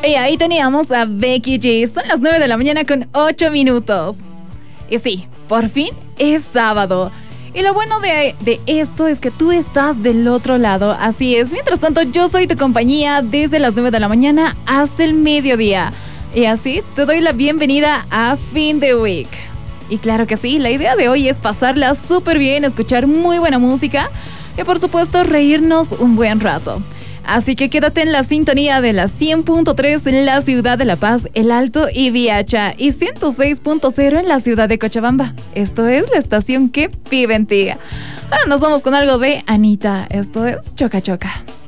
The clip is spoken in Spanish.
Y ahí teníamos a Becky G. Son las 9 de la mañana con 8 minutos. Y sí, por fin es sábado. Y lo bueno de esto es que tú estás del otro lado. Así es. Mientras tanto, yo soy tu compañía desde las 9 de la mañana hasta el mediodía. Y así te doy la bienvenida a Fin de Week. Y claro que sí, la idea de hoy es pasarla súper bien, escuchar muy buena música y por supuesto reírnos un buen rato. Así que quédate en la sintonía de la 100.3 en la ciudad de La Paz, El Alto y Viacha y 106.0 en la ciudad de Cochabamba. Esto es la estación que vive en ti. Ahora nos vamos con algo de Anita. Esto es Choca Choca.